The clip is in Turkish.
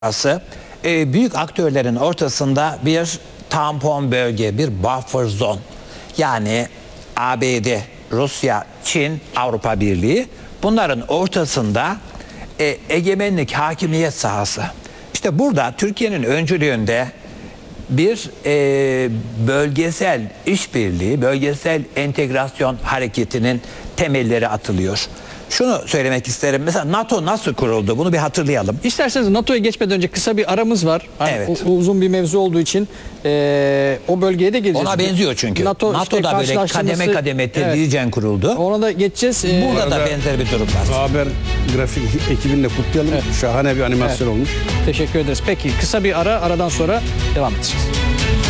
Burası büyük aktörlerin ortasında bir tampon bölge, bir buffer zone. Yani ABD, Rusya, Çin, Avrupa Birliği, bunların ortasında egemenlik, hakimiyet sahası. İşte burada Türkiye'nin öncülüğünde bir bölgesel işbirliği, bölgesel entegrasyon hareketinin temelleri atılıyor. Şunu söylemek isterim. Mesela NATO nasıl kuruldu? Bunu bir hatırlayalım. İsterseniz NATO'ya geçmeden önce kısa bir aramız var. Hani Evet. uzun bir mevzu olduğu için o bölgeye de geleceğiz. Ona benziyor çünkü. NATO'da böyle kademe kademe tedricen kuruldu. Ona da geçeceğiz. Burada da benzer bir durum var. Haber grafik ekibini de kutlayalım. Evet. Şahane bir animasyon olmuş. Teşekkür ederiz. Peki kısa bir aradan sonra devam edeceğiz.